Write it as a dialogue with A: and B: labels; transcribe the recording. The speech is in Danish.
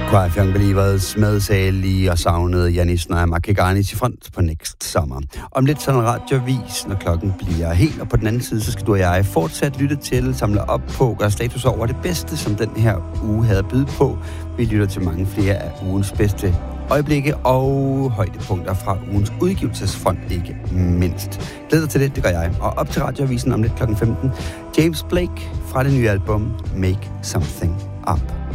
A: Quiet Young Believers med Sally og savnede Janis Namakaganis i front på Next Summer. Om lidt sådan en radiovis, når klokken bliver helt, og på den anden side, så skal du og jeg fortsat lytte til, samle op på, gøre status over det bedste, som den her uge havde at byde på. Vi lytter til mange flere af ugens bedste øjeblikke og højdepunkter fra ugens udgivelsesfond, ikke mindst. Glæder til det, det gør jeg. Og op til radioavisen om lidt klokken 15. James Blake fra det nye album Make Something Up.